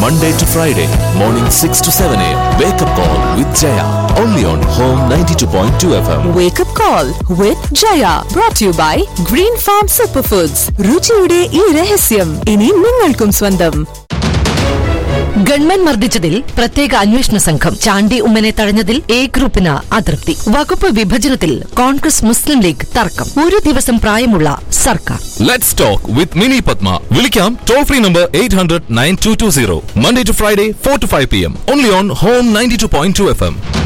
Monday to Friday, morning 6 to 7 a.m. Wake up call with Jaya. Only on Home 92.2 FM. Wake up call with Jaya. Brought to you by Green Farm Superfoods. രുചിയുടെ ഈ രഹസ്യം ഇനി നിങ്ങൾക്കും സ്വന്തം. Government മർദ്ദിച്ചതിൽ പ്രത്യേക അന്വേഷണ സംഘം. ചാണ്ടി ഉമ്മനെ തഴഞ്ഞതിൽ എ ഗ്രൂപ്പിന് അതൃപ്തി. വകുപ്പ് വിഭജനത്തിൽ കോൺഗ്രസ് മുസ്ലിം ലീഗ് തർക്കം. ഒരു ദിവസം പ്രായമുള്ള സർക്കാർ. Let's talk with Mini Padma. Vilikam toll free number 800-9220. Monday to Friday 4 to 5 p.m. Only on Home 92.2 FM.